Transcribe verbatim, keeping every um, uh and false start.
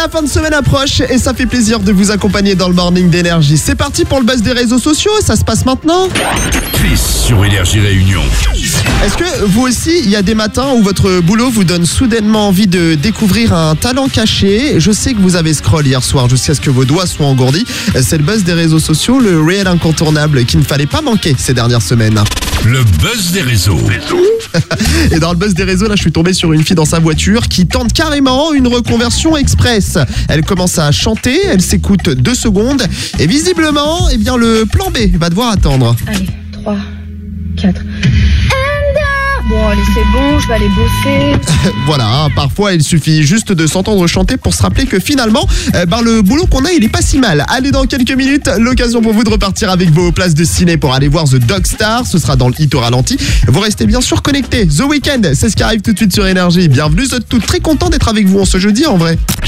La fin de semaine approche et ça fait plaisir de vous accompagner dans le morning d'Énergie. C'est parti pour le buzz des réseaux sociaux, ça se passe maintenant. Chris sur Énergie Réunion. Est-ce que vous aussi, il y a des matins où votre boulot vous donne soudainement envie de découvrir un talent caché? Je sais que vous avez scroll hier soir jusqu'à ce que vos doigts soient engourdis. C'est le buzz des réseaux sociaux, le réel incontournable qu'il ne fallait pas manquer ces dernières semaines. Le buzz des réseaux. Et dans le buzz des réseaux, là, je suis tombé sur une fille dans sa voiture qui tente carrément une reconversion express. Elle commence à chanter, elle s'écoute deux secondes et visiblement, eh bien, le plan B va devoir attendre. Allez, trois, quatre... Bon, allez, c'est bon, je vais aller bosser. Voilà, parfois il suffit juste de s'entendre chanter pour se rappeler que finalement, euh, ben, le boulot qu'on a, il est pas si mal. Allez, dans quelques minutes, l'occasion pour vous de repartir avec vos places de ciné pour aller voir The Dog Star. Ce sera dans le hit au ralenti. Vous restez bien sûr connectés. The Weeknd, c'est ce qui arrive tout de suite sur Énergie. Bienvenue, vous êtes tous très contents d'être avec vous en ce jeudi en vrai.